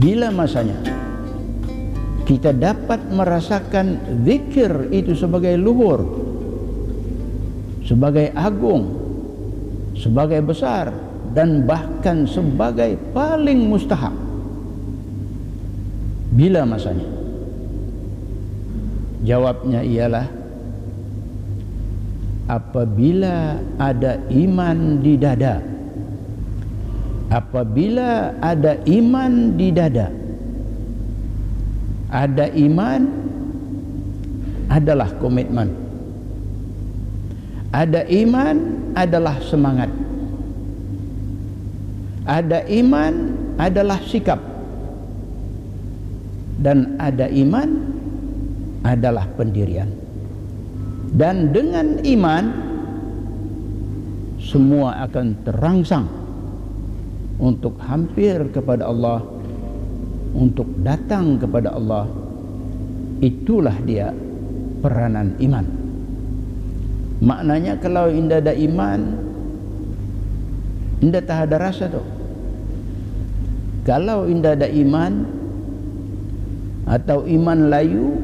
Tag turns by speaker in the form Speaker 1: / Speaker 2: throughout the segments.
Speaker 1: Bila masanya kita dapat merasakan zikir itu sebagai luhur, sebagai agung, sebagai besar, dan bahkan sebagai paling mustahak. Bila masanya? Jawabnya ialah apabila ada iman di dada. Apabila ada iman di dada, ada iman adalah komitmen, ada iman adalah semangat, ada iman adalah sikap, dan ada iman adalah pendirian. Dan dengan iman semua akan terangsang untuk hampir kepada Allah, untuk datang kepada Allah. Itulah dia peranan iman. Maknanya kalau indah ada iman, indah tak ada rasa tu. Kalau indah ada iman atau iman layu,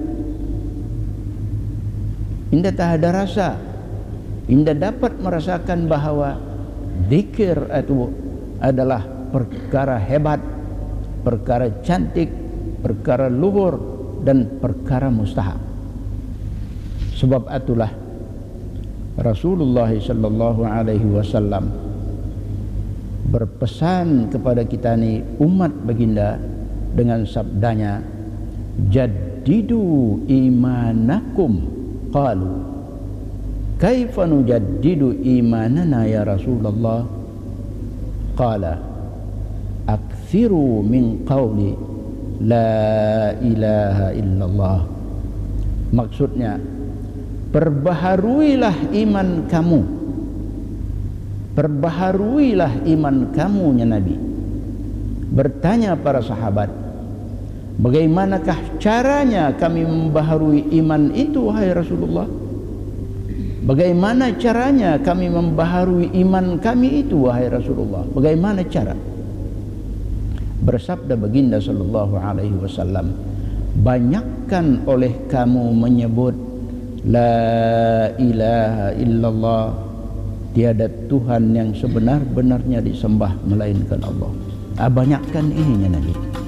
Speaker 1: indah tak ada rasa. Indah dapat merasakan bahawa zikir itu adalah perkara hebat, perkara cantik, perkara luhur, dan perkara mustahak. Sebab itulah Rasulullah sallallahu alaihi wasallam berpesan kepada kita ni umat baginda dengan sabdanya, jaddidu imanakum. Qalu kaifa nujaddidu imanana ya Rasulullah? Qala akthiru min qawli la ilaha illallah. Maksudnya, perbaharuilah iman kamu, perbaharuilah iman kamu ya Nabi. Bertanya para sahabat, bagaimanakah caranya kami membaharui iman itu wahai Rasulullah? Bagaimana caranya kami membaharui iman kami itu wahai Rasulullah? Bagaimana cara? Bersabda baginda sallallahu alaihi wasallam, banyakkan oleh kamu menyebut la ilaha illallah, tiada Tuhan yang sebenar-benarnya disembah melainkan Allah. Banyakkan ininya Nabi.